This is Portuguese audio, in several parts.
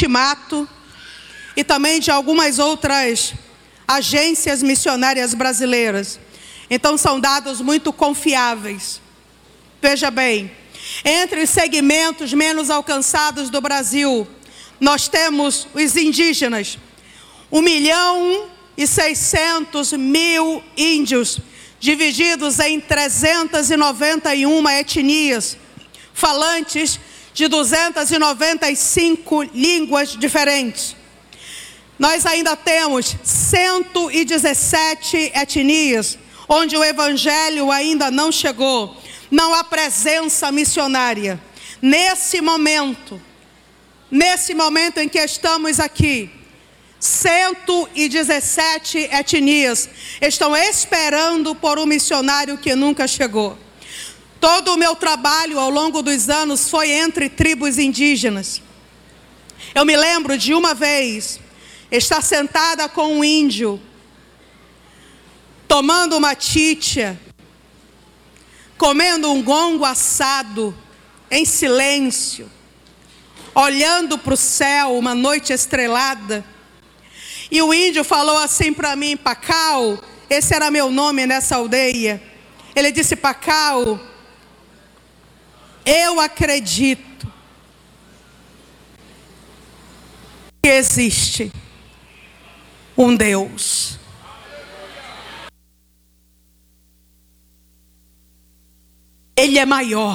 Ultimato e também de algumas outras agências missionárias brasileiras. Então são dados muito confiáveis. Veja bem, entre os segmentos menos alcançados do Brasil, nós temos os indígenas, 1.600.000 índios, divididos em 391 etnias, falantes de 295 línguas diferentes. Nós ainda temos 117 etnias, onde o evangelho ainda não chegou. Não há presença missionária. Nesse momento em que estamos aqui, 117 etnias estão esperando por um missionário que nunca chegou. Todo o meu trabalho ao longo dos anos foi entre tribos indígenas. Eu me lembro de uma vez estar sentada com um índio, tomando uma títia, comendo um gongo assado, em silêncio, olhando para o céu, uma noite estrelada. E o índio falou assim para mim: Pacau, esse era meu nome nessa aldeia. Ele disse: Pacau, eu acredito que existe um Deus. Ele é maior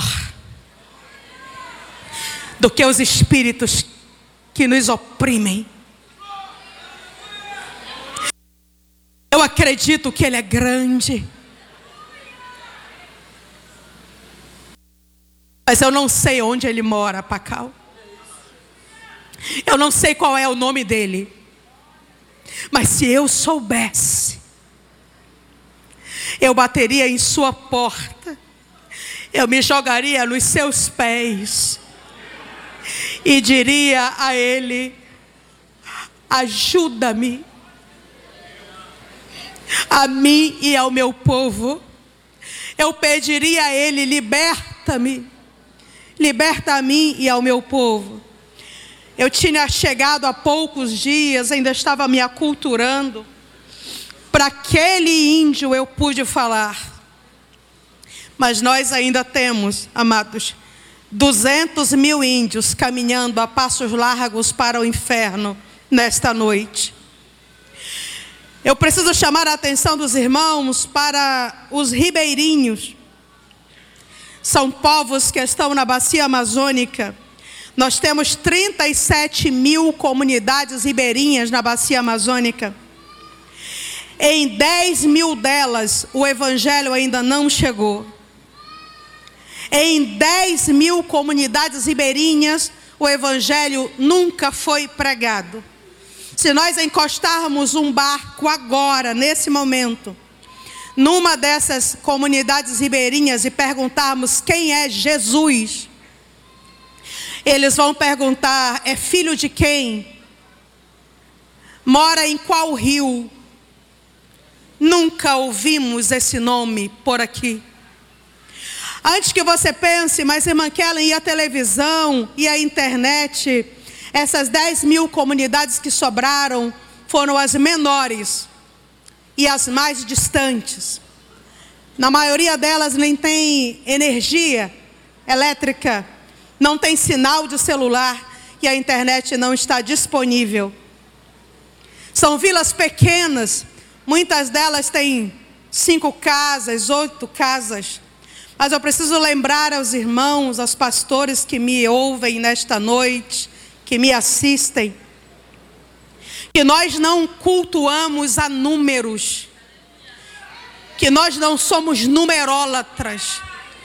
do que os espíritos que nos oprimem. Eu acredito que Ele é grande. Mas eu não sei onde Ele mora, Pacau. Eu não sei qual é o nome dele. Mas se eu soubesse, eu bateria em sua porta, eu me jogaria nos seus pés e diria a Ele: ajuda-me, a mim e ao meu povo. Eu pediria a Ele: liberta-me, liberta a mim e ao meu povo. Eu tinha chegado há poucos dias, ainda estava me aculturando. Para aquele índio eu pude falar. Mas nós ainda temos, amados, 200.000 índios caminhando a passos largos para o inferno nesta noite. Eu preciso chamar a atenção dos irmãos para os ribeirinhos. São povos que estão na bacia amazônica. Nós temos 37.000 comunidades ribeirinhas na bacia amazônica. Em 10.000 delas, o evangelho ainda não chegou. Em 10.000 comunidades ribeirinhas, o evangelho nunca foi pregado. Se nós encostarmos um barco agora, nesse momento, numa dessas comunidades ribeirinhas e perguntarmos quem é Jesus, eles vão perguntar: é filho de quem? Mora em qual rio? Nunca ouvimos esse nome por aqui. Antes que você pense, mas irmã Kellen, e a televisão, e a internet, essas 10.000 comunidades que sobraram foram as menores e as mais distantes. Na maioria delas nem tem energia elétrica, não tem sinal de celular e a internet não está disponível. São vilas pequenas, muitas delas têm 5 casas, 8 casas. Mas eu preciso lembrar aos irmãos, aos pastores que me ouvem nesta noite, que me assistem, que nós não cultuamos a números, que nós não somos numerólatras.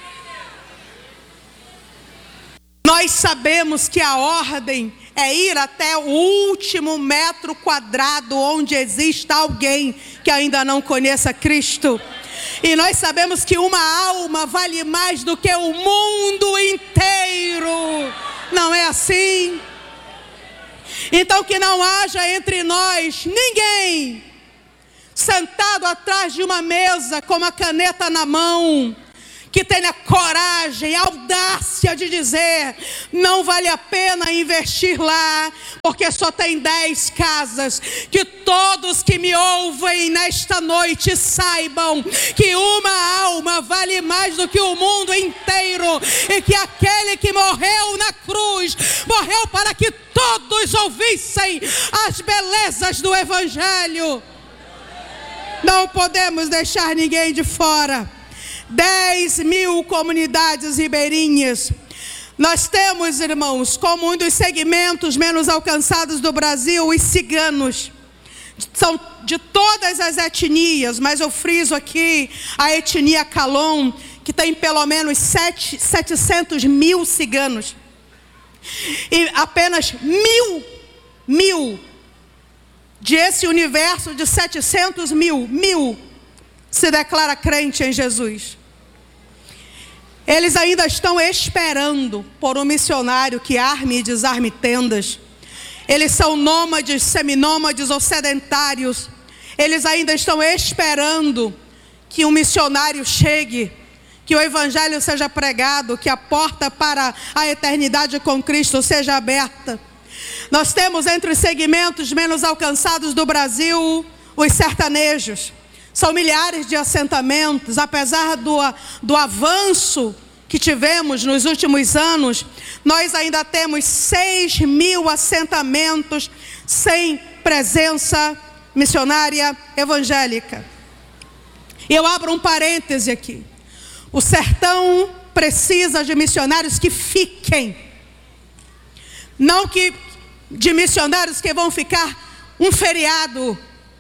Nós sabemos que a ordem é ir até o último metro quadrado onde exista alguém que ainda não conheça Cristo. E nós sabemos que uma alma vale mais do que o mundo inteiro. Não é assim? Então que não haja entre nós ninguém sentado atrás de uma mesa com uma caneta na mão, que tenha coragem, audácia de dizer: não vale a pena investir lá, porque só tem 10 casas. Que todos que me ouvem nesta noite saibam que uma alma vale mais do que o mundo inteiro, e que aquele que morreu na cruz, morreu para que todos ouvissem as belezas do Evangelho. Não podemos deixar ninguém de fora. 10.000 comunidades ribeirinhas. Nós temos, irmãos, como um dos segmentos menos alcançados do Brasil, os ciganos. São de todas as etnias, mas eu friso aqui a etnia Calon, que tem pelo menos 700 mil ciganos. E apenas mil de esse universo de 700 mil se declara crente em Jesus. Eles ainda estão esperando por um missionário que arme e desarme tendas. Eles são nômades, seminômades ou sedentários. Eles ainda estão esperando que um missionário chegue, que o Evangelho seja pregado, que a porta para a eternidade com Cristo seja aberta. Nós temos entre os segmentos menos alcançados do Brasil os sertanejos. São milhares de assentamentos. Apesar do avanço que tivemos nos últimos anos, nós ainda temos 6.000 assentamentos sem presença missionária evangélica. Eu abro um parêntese aqui. O sertão precisa de missionários que fiquem, não de missionários que vão ficar um feriado.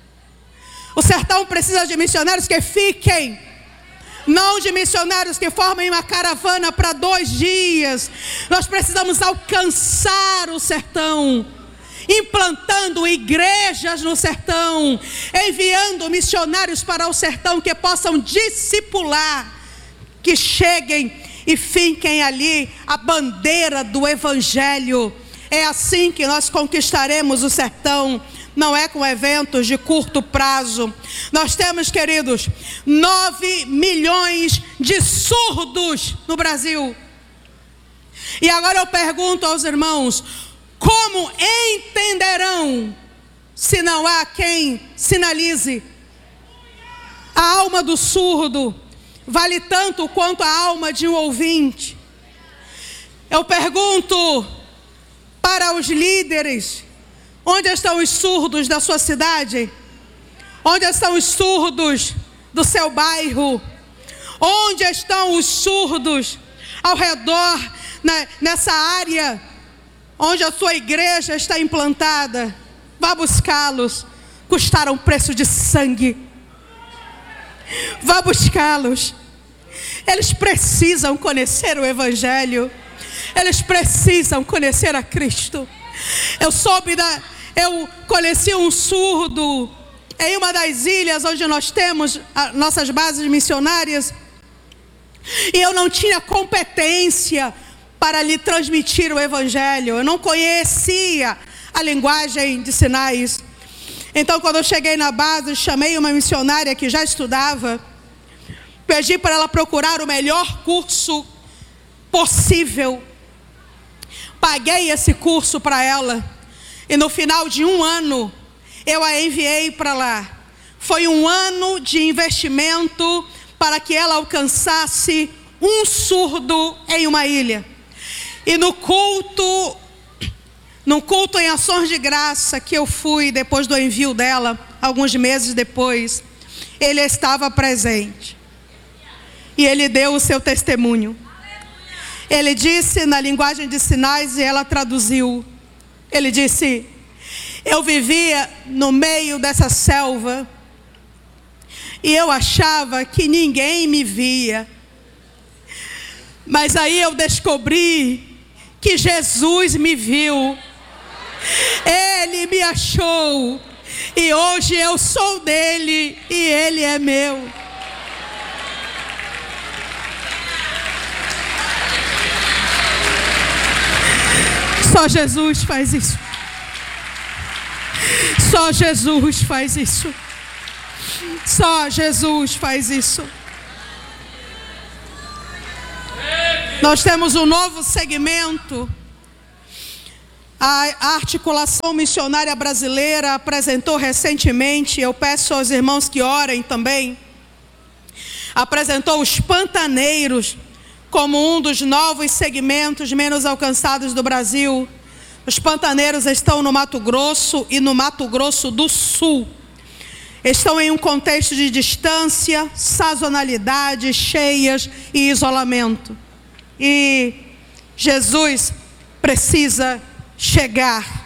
O sertão precisa de missionários que fiquem, não de missionários que formem uma caravana para 2 dias. Nós precisamos alcançar o sertão, implantando igrejas no sertão, enviando missionários para o sertão que possam discipular, que cheguem e finquem ali a bandeira do Evangelho. É assim que nós conquistaremos o sertão. Não é com eventos de curto prazo. Nós temos, queridos, 9 milhões de surdos no Brasil. E agora eu pergunto aos irmãos: como entenderão se não há quem sinalize? A alma do surdo vale tanto quanto a alma de um ouvinte. Eu pergunto para os líderes: onde estão os surdos da sua cidade? Onde estão os surdos do seu bairro? Onde estão os surdos ao redor, nessa área onde a sua igreja está implantada? Vá buscá-los. Custaram preço de sangue. Vá buscá-los. Eles precisam conhecer o Evangelho. Eles precisam conhecer a Cristo. Eu conheci um surdo em uma das ilhas onde nós temos nossas bases missionárias, e eu não tinha competência para lhe transmitir o Evangelho. Eu não conhecia a linguagem de sinais. Então, quando eu cheguei na base, chamei uma missionária que já estudava, pedi para ela procurar o melhor curso possível. Paguei esse curso para ela, e no final de 1 ano, eu a enviei para lá. Foi 1 ano de investimento para que ela alcançasse um surdo em uma ilha. E no culto em ações de graça que eu fui depois do envio dela, alguns meses depois, ele estava presente. E ele deu o seu testemunho. Ele disse na linguagem de sinais, e ela traduziu. Ele disse: eu vivia no meio dessa selva, e eu achava que ninguém me via. Mas aí eu descobri que Jesus me viu. Ele me achou, e hoje eu sou dele, e ele é meu. Só Jesus faz isso. Só Jesus faz isso. Só Jesus faz isso. Nós temos um novo segmento. A Articulação Missionária Brasileira apresentou recentemente, eu peço aos irmãos que orem também, apresentou os pantaneiros como um dos novos segmentos menos alcançados do Brasil. Os pantaneiros estão no Mato Grosso e no Mato Grosso do Sul. Estão em um contexto de distância, sazonalidade, cheias e isolamento. E Jesus precisa chegar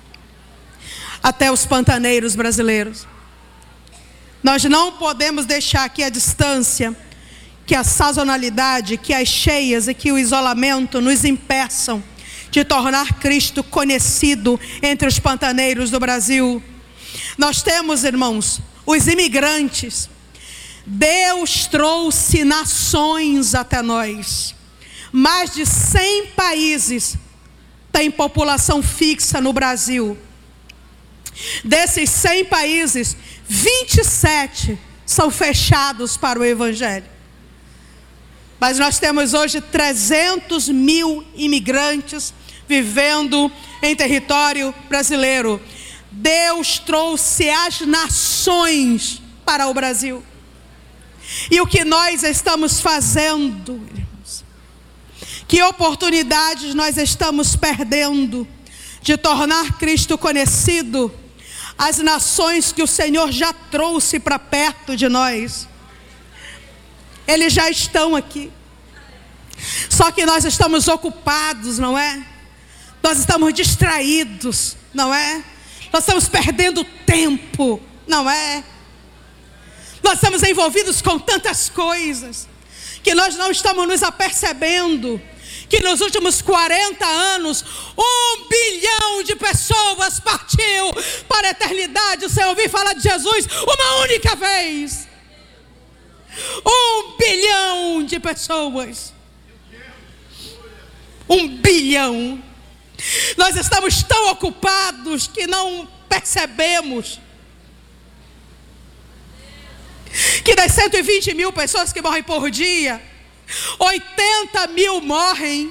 até os pantaneiros brasileiros. Nós não podemos deixar que a distância, que a sazonalidade, que as cheias e que o isolamento nos impeçam de tornar Cristo conhecido entre os pantaneiros do Brasil. Nós temos, irmãos, os imigrantes. Deus trouxe nações até nós. Mais de 100 países têm população fixa no Brasil. Desses 100 países, 27 são fechados para o Evangelho. Mas nós temos hoje 300 mil imigrantes vivendo em território brasileiro. Deus trouxe as nações para o Brasil. E o que nós estamos fazendo, irmãos? Que oportunidades nós estamos perdendo de tornar Cristo conhecido às nações que o Senhor já trouxe para perto de nós. Eles já estão aqui. Só que nós estamos ocupados, não é? Nós estamos distraídos, não é? Nós estamos perdendo tempo, não é? Nós estamos envolvidos com tantas coisas que nós não estamos nos apercebendo que nos últimos 40 anos 1 bilhão de pessoas partiu para a eternidade sem ouvir falar de Jesus uma única vez. 1 bilhão de pessoas. 1 bilhão. Nós estamos tão ocupados que não percebemos que das 120 mil pessoas que morrem por dia, 80 mil morrem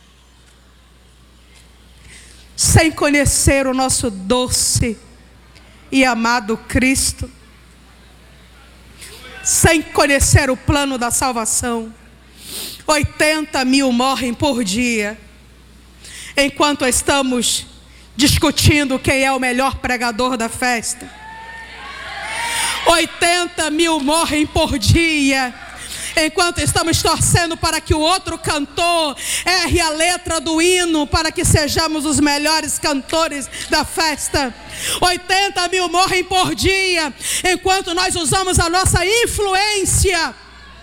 sem conhecer o nosso doce e amado Cristo, sem conhecer o plano da salvação. 80 mil morrem por dia, enquanto estamos discutindo quem é o melhor pregador da festa. 80 mil morrem por dia, enquanto estamos torcendo para que o outro cantor erre a letra do hino, para que sejamos os melhores cantores da festa. 80 mil morrem por dia, enquanto nós usamos a nossa influência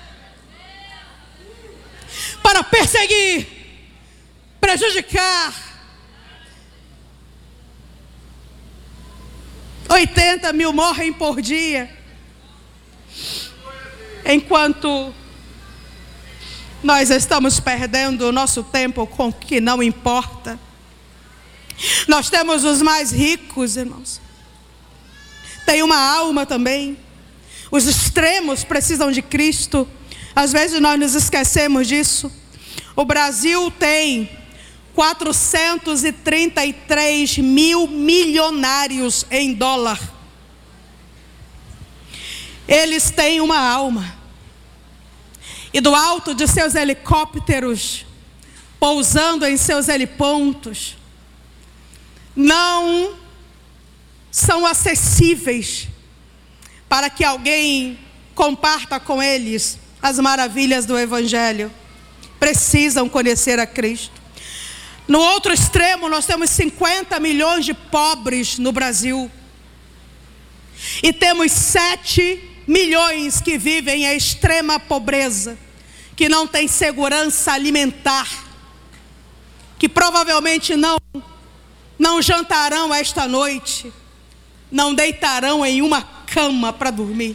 para perseguir, prejudicar. 80 mil morrem por dia, enquanto nós estamos perdendo o nosso tempo com o que não importa. Nós temos os mais ricos, irmãos. Tem uma alma também. Os extremos precisam de Cristo. Às vezes nós nos esquecemos disso. O Brasil tem 433 mil milionários em dólar. Eles têm uma alma. E do alto de seus helicópteros, pousando em seus helipontos, não são acessíveis para que alguém comparta com eles as maravilhas do Evangelho. Precisam conhecer a Cristo. No outro extremo, nós temos 50 milhões de pobres no Brasil. E temos 7 milhões que vivem em extrema pobreza, que não têm segurança alimentar, que provavelmente não jantarão esta noite, não deitarão em uma cama para dormir.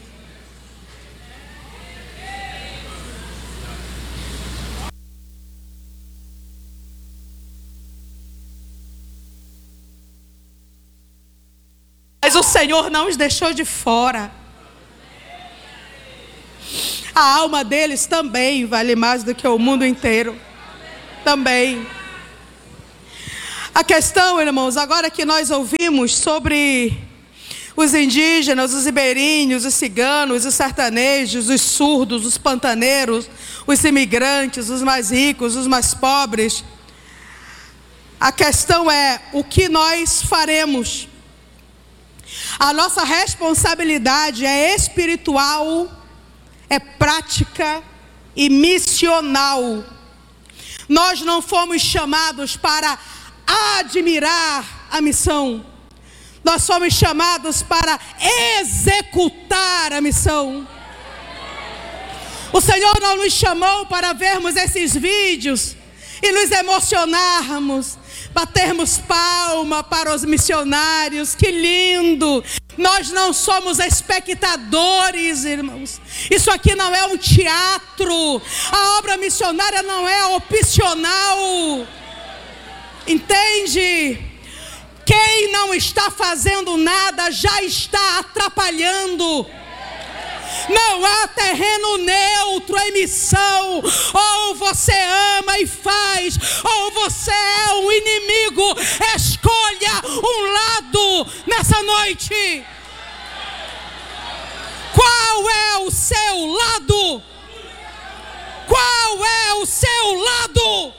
Mas o Senhor não os deixou de fora. A alma deles também vale mais do que o mundo inteiro. também. A questão, irmãos, agora que nós ouvimos sobre os indígenas, os ribeirinhos, os ciganos, os sertanejos, os surdos, os pantaneiros, os imigrantes, os mais ricos, os mais pobres. A questão é o que nós faremos. A nossa responsabilidade é espiritual, é prática e missional. Nós não fomos chamados para admirar a missão. Nós fomos chamados para executar a missão. O Senhor não nos chamou para vermos esses vídeos e nos emocionarmos, batermos palma para os missionários. Que lindo! Nós não somos espectadores, irmãos. Isso aqui não é um teatro. A obra missionária não é opcional. Entende? Quem não está fazendo nada já está atrapalhando. Não há terreno neutro em missão. Ou você ama e faz, ou você é um inimigo. Escolha um lado nessa noite. Qual é o seu lado? Qual é o seu lado?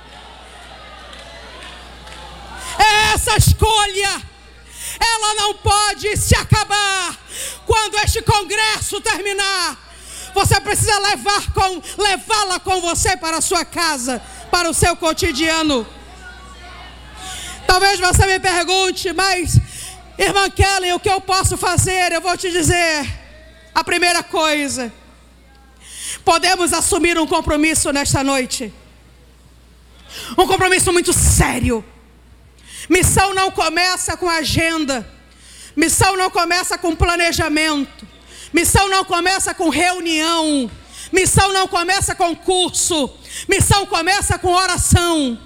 Essa escolha, ela não pode se acabar. Quando este congresso terminar, você precisa levá-la com você para a sua casa, para o seu cotidiano. Talvez você me pergunte, mas irmã Kellen, o que eu posso fazer? Eu vou te dizer, a primeira coisa, podemos assumir um compromisso nesta noite. Um compromisso muito sério. Missão não começa com agenda. Missão não começa com planejamento. Missão não começa com reunião. Missão não começa com curso. Missão começa com oração.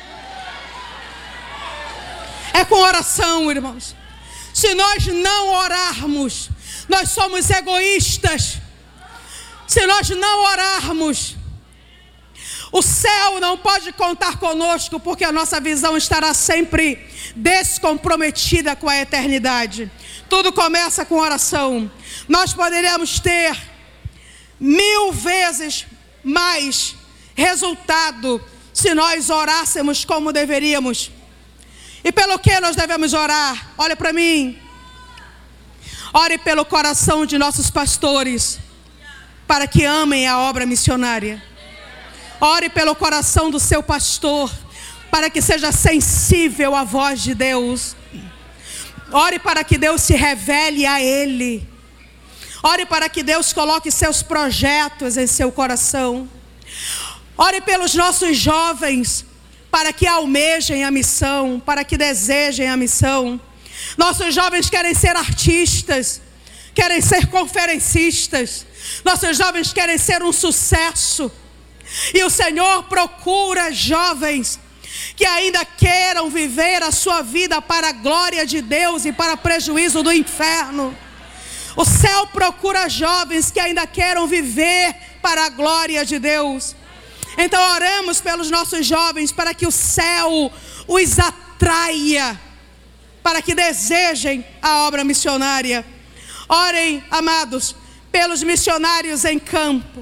É com oração, irmãos. Se nós não orarmos, nós somos egoístas. Se nós não orarmos, o céu não pode contar conosco, porque a nossa visão estará sempre descomprometida com a eternidade. Tudo começa com oração. Nós poderíamos ter 1000 vezes mais resultado se nós orássemos como deveríamos. E pelo que nós devemos orar? Olha para mim. Ore pelo coração de nossos pastores, para que amem a obra missionária. Ore pelo coração do seu pastor, para que seja sensível à voz de Deus. Ore para que Deus se revele a ele. Ore para que Deus coloque seus projetos em seu coração. Ore pelos nossos jovens, para que almejem a missão, para que desejem a missão. Nossos jovens querem ser artistas, querem ser conferencistas. Nossos jovens querem ser um sucesso. E o Senhor procura jovens que ainda queiram viver a sua vida para a glória de Deus e para prejuízo do inferno. O céu procura jovens que ainda queiram viver para a glória de Deus. Então oramos pelos nossos jovens, para que o céu os atraia, para que desejem a obra missionária. Orem, amados, pelos missionários em campo.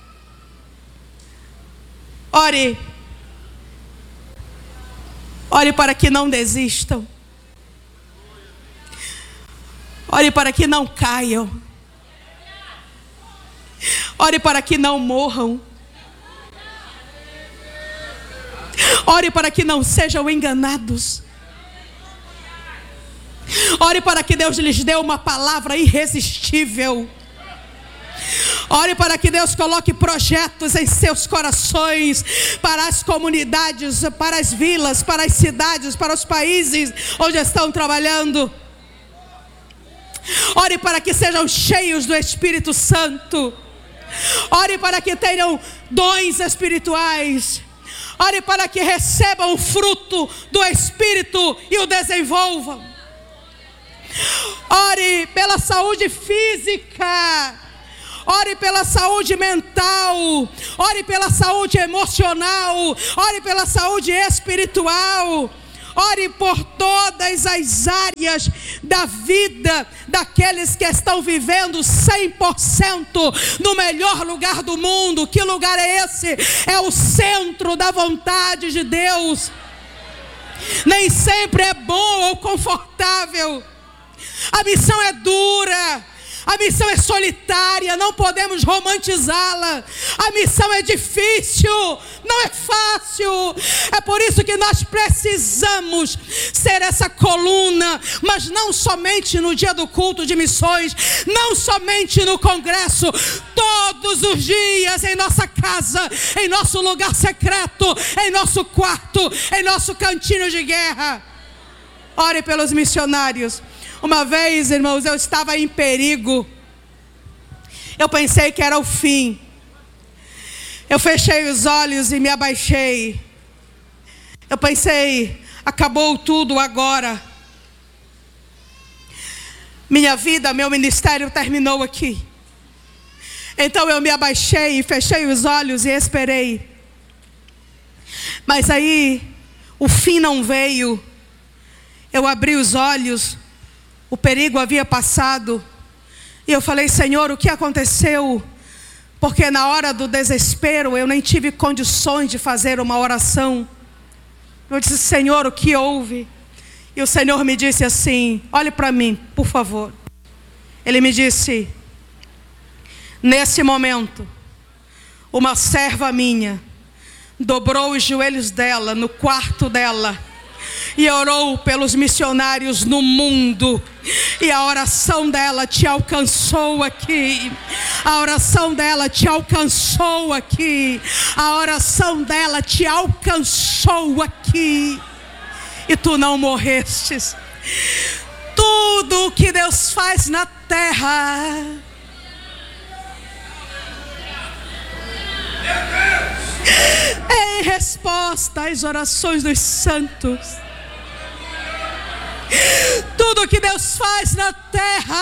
Ore para que não desistam. Ore para que não caiam. Ore para que não morram. Ore para que não sejam enganados. Ore para que Deus lhes dê uma palavra irresistível. Ore para que Deus coloque projetos em seus corações, para as comunidades, para as vilas, para as cidades, para os países onde estão trabalhando. Ore para que sejam cheios do Espírito Santo. Ore para que tenham dons espirituais. Ore para que recebam o fruto do Espírito e o desenvolvam. Ore pela saúde física. ore pela saúde mental, ore pela saúde emocional, ore pela saúde espiritual, ore por todas as áreas da vida daqueles que estão vivendo 100% no melhor lugar do mundo. Que lugar é esse? É o centro da vontade de Deus. Nem sempre é bom ou confortável. A missão é dura. A missão é solitária, não podemos romantizá-la. A missão é difícil, não é fácil. É por isso que nós precisamos ser essa coluna, mas não somente no dia do culto de missões, não somente no congresso, todos os dias em nossa casa, em nosso lugar secreto, em nosso quarto, em nosso cantinho de guerra. Ore pelos missionários. Uma vez, irmãos, eu estava em perigo. Eu pensei que era o fim. Eu fechei os olhos e me abaixei. Eu pensei, acabou tudo agora. Minha vida, meu ministério terminou aqui. Então eu me abaixei e fechei os olhos e esperei. Mas aí, o fim não veio. Eu abri os olhos. O perigo havia passado. E eu falei, Senhor, o que aconteceu? Porque na hora do desespero eu nem tive condições de fazer uma oração. Eu disse, Senhor, o que houve? E o Senhor me disse assim, olhe para mim, por favor. Ele me disse, nesse momento, uma serva minha dobrou os joelhos dela no quarto dela e orou pelos missionários no mundo. E a oração dela te alcançou aqui. A oração dela te alcançou aqui. A oração dela te alcançou aqui. E tu não morrestes. Tudo o que Deus faz na terra é em resposta às orações dos santos. Tudo que Deus faz na terra,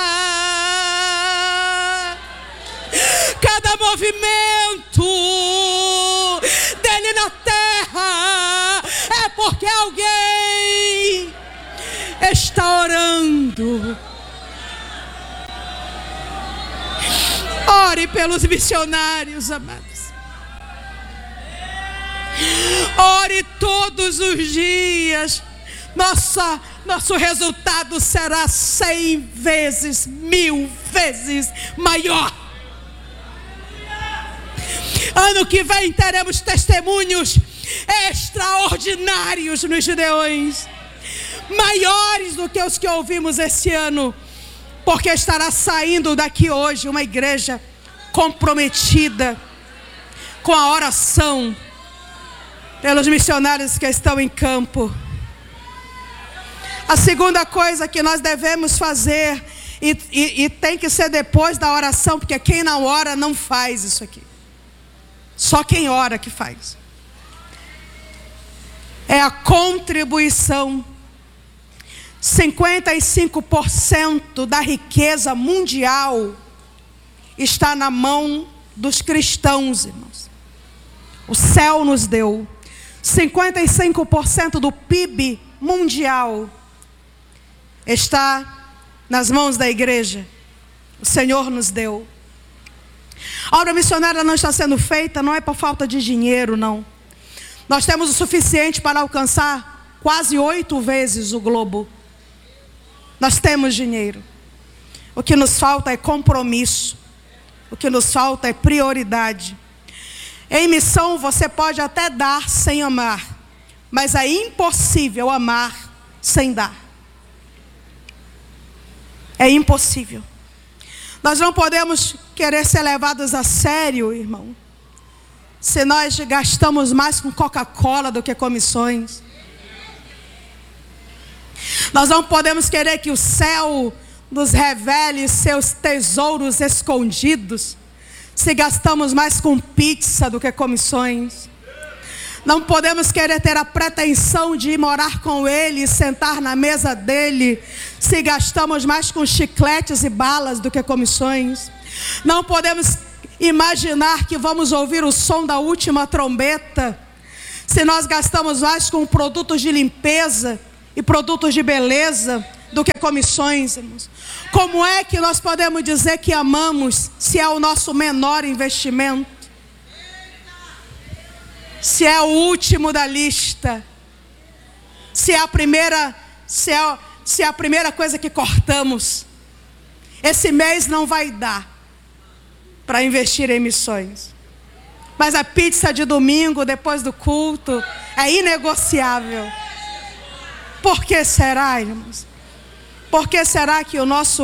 cada movimento dele na terra, é porque alguém está orando. Ore pelos missionários, amados. Ore todos os dias. Nosso resultado será 100 vezes, 1000 vezes maior. Ano que vem teremos testemunhos extraordinários nos Gideões, maiores do que os que ouvimos esse ano, porque estará saindo daqui hoje uma igreja comprometida com a oração pelos missionários que estão em campo. A segunda coisa que nós devemos fazer, e tem que ser depois da oração, porque quem não ora não faz isso aqui. Só quem ora que faz. É a contribuição. 55% da riqueza mundial está na mão dos cristãos, irmãos. O céu nos deu. 55% do PIB mundial está nas mãos da igreja. O Senhor nos deu. A obra missionária não está sendo feita, não é por falta de dinheiro, não. Nós temos o suficiente para alcançar quase 8 vezes o globo. Nós temos dinheiro. O que nos falta é compromisso. O que nos falta é prioridade. Em missão você pode até dar sem amar, mas é impossível amar sem dar. É impossível. Nós não podemos querer ser levados a sério, irmão, se nós gastamos mais com Coca-Cola do que com missões. Nós não podemos querer que o céu nos revele seus tesouros escondidos, se gastamos mais com pizza do que com missões. Não podemos querer ter a pretensão de ir morar com Ele e sentar na mesa dele, se gastamos mais com chicletes e balas do que com missões. Não podemos imaginar que vamos ouvir o som da última trombeta se nós gastamos mais com produtos de limpeza e produtos de beleza do que com missões, irmãos. Como é que nós podemos dizer que amamos se é o nosso menor investimento? Se é o último da lista? Se é a primeira, se é a primeira coisa que cortamos? Esse mês não vai dar para investir em missões. Mas a pizza de domingo, depois do culto, é inegociável. Por que será, irmãos? Por que será que nós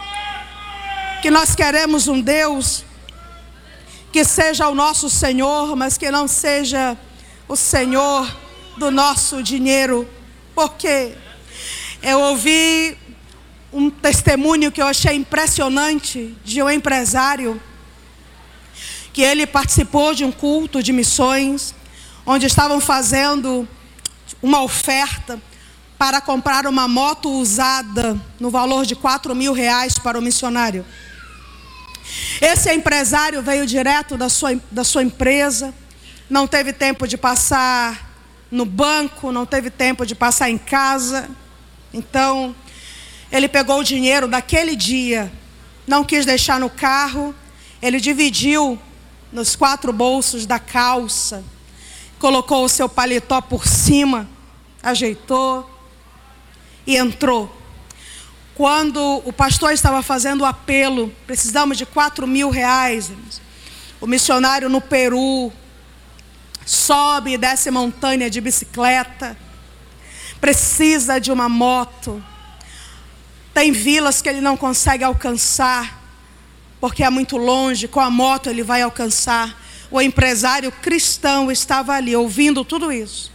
queremos um Deus que seja o nosso Senhor, mas que não seja o Senhor do nosso dinheiro? Porque eu ouvi um testemunho que eu achei impressionante de um empresário, que ele participou de um culto de missões, onde estavam fazendo uma oferta para comprar uma moto usada no valor de R$4.000 para o missionário. Esse empresário veio direto da sua empresa, não teve tempo de passar no banco, não teve tempo de passar em casa. Então, ele pegou o dinheiro daquele dia, não quis deixar no carro, ele dividiu nos 4 bolsos da calça, colocou o seu paletó por cima, ajeitou e entrou. Quando o pastor estava fazendo o apelo, precisamos de R$4.000, o missionário no Peru sobe e desce montanha de bicicleta, precisa de uma moto, tem vilas que ele não consegue alcançar, porque é muito longe, com a moto ele vai alcançar. O empresário cristão estava ali, ouvindo tudo isso.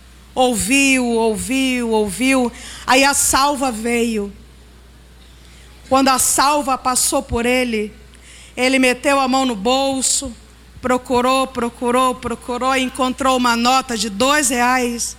Ouviu. Aí a salva veio. Quando a salva passou por ele, ele meteu a mão no bolso, procurou, e encontrou uma nota de R$2.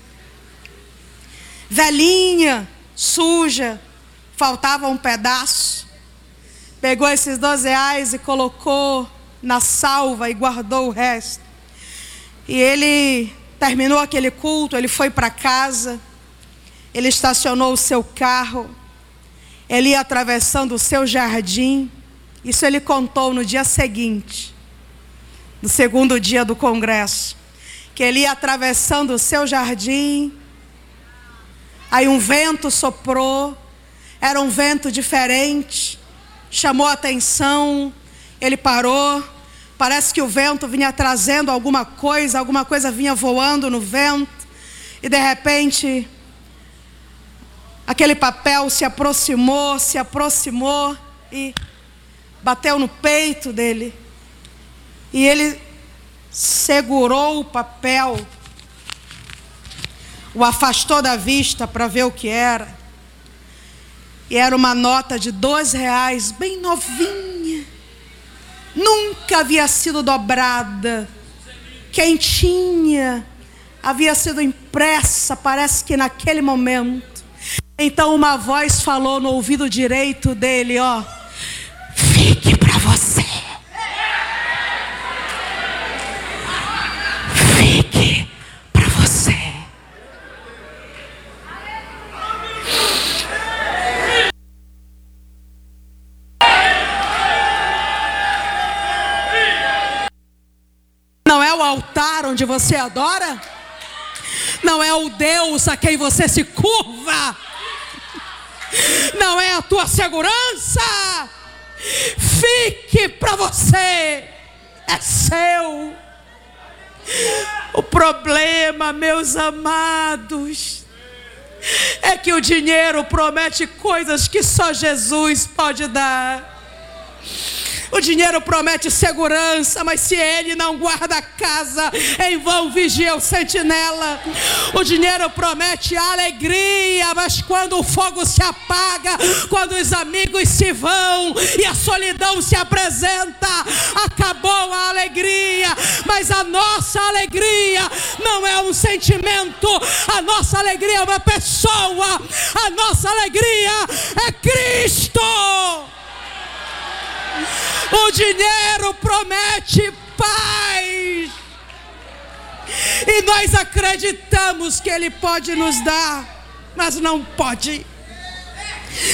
Velhinha, suja, faltava um pedaço. Pegou esses R$2 e colocou na salva e guardou o resto. E ele terminou aquele culto, ele foi para casa, ele estacionou o seu carro, ele ia atravessando o seu jardim. Isso ele contou no dia seguinte, no segundo dia do congresso, que ele ia atravessando o seu jardim, aí um vento soprou, era um vento diferente, chamou a atenção, ele parou, parece que o vento vinha trazendo alguma coisa vinha voando no vento, e de repente, aquele papel se aproximou e bateu no peito dele, e ele segurou o papel, o afastou da vista para ver o que era, e era uma nota de R$2, bem novinha, nunca havia sido dobrada, quentinha, havia sido impressa, parece que naquele momento. Então uma voz falou no ouvido direito dele, ó: fique para você. Fique para você. Não é o altar onde você adora? Não é o Deus a quem você se curva? Não é a tua segurança? Fique para você, é seu. O problema, meus amados, é que o dinheiro promete coisas que só Jesus pode dar. O dinheiro promete segurança, mas se ele não guarda a casa, em vão vigia o sentinela. O dinheiro promete alegria, mas quando o fogo se apaga, quando os amigos se vão e a solidão se apresenta, acabou a alegria. Mas a nossa alegria não é um sentimento, a nossa alegria é uma pessoa, a nossa alegria é Cristo. O dinheiro promete paz. E nós acreditamos que Ele pode nos dar, mas não pode.